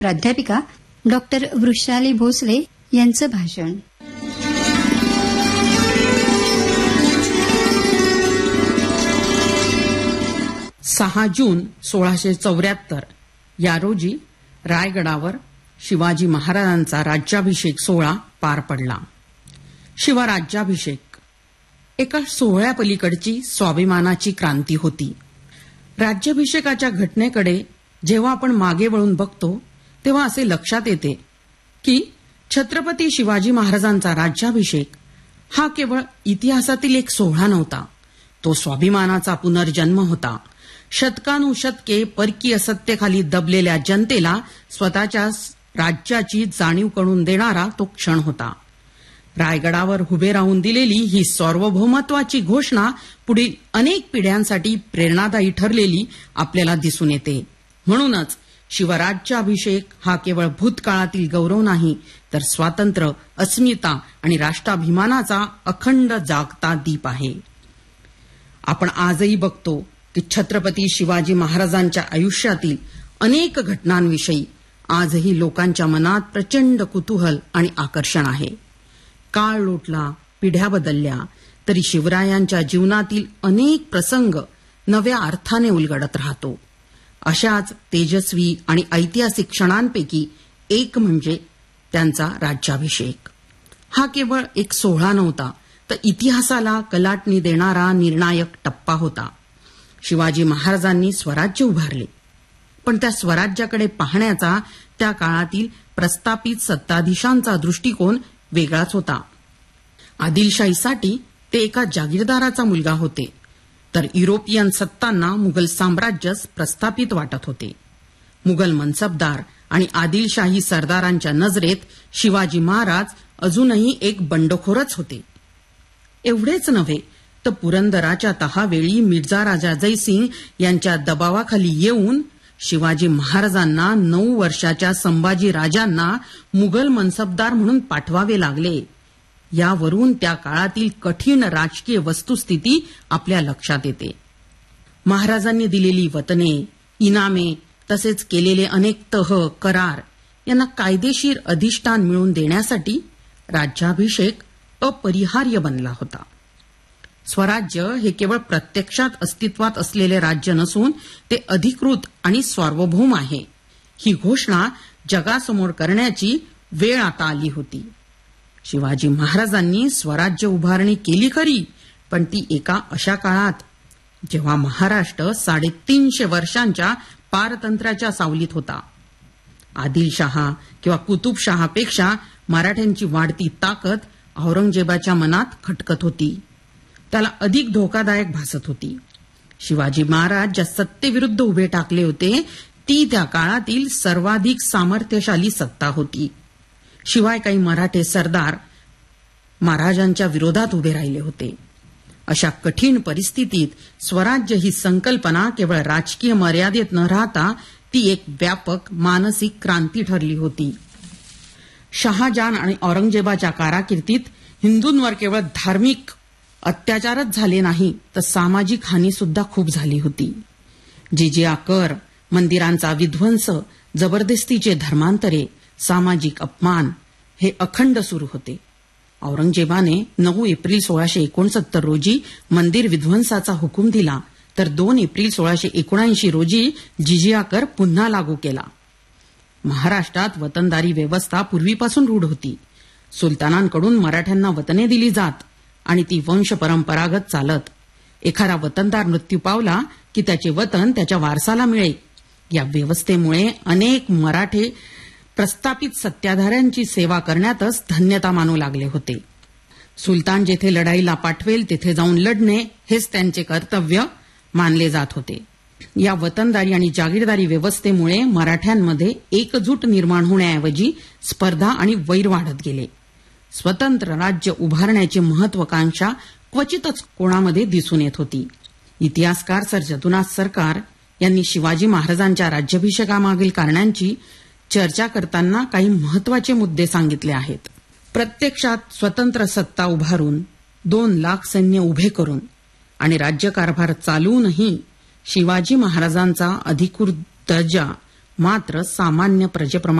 प्राध्यापिका डॉक्टर वृषाली भोसले यांचं भाषण. 6 जून 1674 या रोजी रायगडावर शिवाजी महाराजांचा राज्याभिषेक सोहळा पार पडला. शिवराज्याभिषेक एका सोहळ्यापलीकडची स्वाभिमानाची क्रांती होती. राज्याभिषेकाच्या घटनेकडे जेव्हा आपण मागे वळून बघतो तेव्हा असे लक्षात येते की छत्रपती शिवाजी महाराजांचा राज्याभिषेक हा केवळ इतिहासातील एक सोहळा नव्हता. तो स्वाभिमानाचा पुनर्जन्म होता. शतकानुशतके परकीय सत्तेखाली दबलेल्या जनतेला स्वतःच्या राज्याची जाणीव करून देणारा तो क्षण होता. रायगडावर उभे राहून दिलेली ही सार्वभौमत्वाची घोषणा पुढील अनेक पिढ्यांसाठी प्रेरणादायी ठरलेली आपल्याला दिसून येते. म्हणूनच शिवराज्याभिषेक हा केवळ भूतकाळातील गौरव नाही, तर स्वातंत्र्य, अस्मिता आणि राष्ट्राभिमानाचा अखंड जागता दीप आहे. आपण आजही बघतो की छत्रपती शिवाजी महाराजांच्या आयुष्यातील अनेक घटनांविषयी आजही लोकांच्या मनात प्रचंड कुतूहल आणि आकर्षण आहे. काळ लोटला, पिढ्या बदलल्या, तरी शिवरायांच्या जीवनातील अनेक प्रसंग नव्या अर्थाने उलगडत राहतो. अशाच तेजस्वी आणि ऐतिहासिक क्षणांपैकी एक म्हणजे त्यांचा राज्याभिषेक. हा केवळ एक सोहळा नव्हता, तर इतिहासाला कलाटणी देणारा निर्णायक टप्पा होता. शिवाजी महाराजांनी स्वराज्य उभारले, पण त्या स्वराज्याकडे पाहण्याचा त्या काळातील प्रस्थापित सत्ताधीशांचा दृष्टिकोन वेगळाच होता. आदिलशाहीसाठी ते एका जागीरदाराचा मुलगा होते, तर युरोपियन सत्तांना मुघल साम्राज्य प्रस्थापित वाटत होते. मुघल मनसबदार आणि आदिलशाही सरदारांच्या नजरेत शिवाजी महाराज अजूनही एक बंडखोरच होते. एवढेच नव्हे तर पुरंदराच्या तहावेळी मिर्झा राजा जयसिंग यांच्या दबावाखाली येऊन शिवाजी महाराजांना 9 वर्षाच्या संभाजी राजांना मुघल मनसबदार म्हणून पाठवावे लागले. यावरून त्या काळातील कठीण राजकीय वस्तुस्थिती आपल्या लक्षात येते. महाराजांनी दिलेली वतने, इनामे तसेच केलेले अनेक तह, करार यांना कायदेशीर अधिष्ठान मिळवून देण्यासाठी राज्याभिषेक अपरिहार्य बनला होता. स्वराज्य हे केवळ प्रत्यक्षात अस्तित्वात असलेले राज्य नसून ते अधिकृत आणि सार्वभौम आहे. ही घोषणा जगासमोर करण्याची वेळ आता आली होती. शिवाजी महाराजांनी स्वराज्य उभारणी केली खरी, पण ती एका अशा काळात जेव्हा महाराष्ट्र 350 वर्षांच्या पारतंत्र्याच्या सावलीत होता. आदिलशहा किंवा कुतुबशहापेक्षा मराठ्यांची वाढती ताकद औरंगजेबाच्या मनात खटकत होती. त्याला अधिक धोकादायक भासत होती. शिवाजी महाराज ज्या सत्तेविरुद्ध उभे ठाकले होते ती त्या काळातील सर्वाधिक सामर्थ्यशाली सत्ता होती. शिवाय काही मराठे सरदार महाराजांच्या विरोधात उभे राहिले होते. अशा कठीण परिस्थितीत स्वराज्य ही संकल्पना केवळ राजकीय मर्यादेत न राहता ती एक व्यापक मानसिक क्रांती ठरली होती. शहाजहान आणि औरंगजेबाच्या कारकिर्दीत हिंदूंवर केवळ धार्मिक अत्याचारच झाले नाही, तर सामाजिक हानी सुद्धा खूप झाली होती. जिजिया कर, मंदिरांचा विध्वंस, जबरदस्तीचे धर्मांतरे, सामाजिक अपमान हे अखंड सुरू होते. औरंगजेबाने 9 एप्रिल 1669 रोजी मंदिर विध्वंसाचा हुकूम दिला, तर 2 एप्रिल 1679 रोजी जिजिया कर पुन्हा लागू केला. महाराष्ट्रात वतनदारी व्यवस्था पूर्वीपासून रूढ होती. सुलतानांकडून मराठ्यांना वतने दिली जात आणि ती वंश परंपरागत चालत. एखादा वतनदार मृत्यू पावला की त्याचे वतन त्याच्या वारसाला मिळे. या व्यवस्थेमुळे अनेक मराठे प्रस्थापित सत्ताधाऱ्यांची सेवा करण्यातच धन्यता मानू लागले होते. सुलतान जेथे लढाईला पाठवेल तेथे जाऊन लढणे हेच त्यांचे कर्तव्य मानले जात होते. या वतनदारी आणि जागीरदारी व्यवस्थेमुळे मराठ्यांमध्ये एकजूट निर्माण होण्याऐवजी स्पर्धा आणि वैर वाढत गेले. स्वतंत्र राज्य उभारण्याची महत्वाकांक्षा क्वचितच कोणामध्ये दिसून येत होती. इतिहासकार सर जदुनाथ सरकार यांनी शिवाजी महाराजांच्या राज्याभिषेकामागील कारणांची चर्चा करताना काही महत्वाचे मुद्दे सांगितले आहेत. प्रत्यक्षात स्वतंत्र सत्ता उभारून 2 लाख सैन्य उभे करून आणि राज्यकारभार चालवूनही शिवाजी महाराजांचा अधिकृत दर्जा मात्र सामान्य प्रजेप्रमाणे